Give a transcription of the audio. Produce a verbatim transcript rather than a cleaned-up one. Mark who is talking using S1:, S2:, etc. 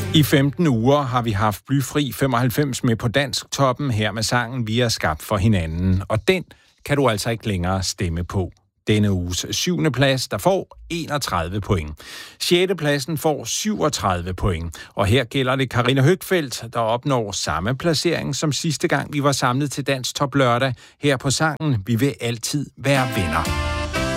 S1: I femten uger har vi haft Blyfri femoghalvfems med på Dansk Toppen her med sangen Vi er skabt for hinanden, og den kan du altså ikke længere stemme på. Denne uges syvende plads, der får enogtredive point. Sjette pladsen får syvogtredive point, og her gælder det Karina Høgfeldt, der opnår samme placering som sidste gang vi var samlet til Dansk Top Lørdag her på sangen Vi vil altid være venner.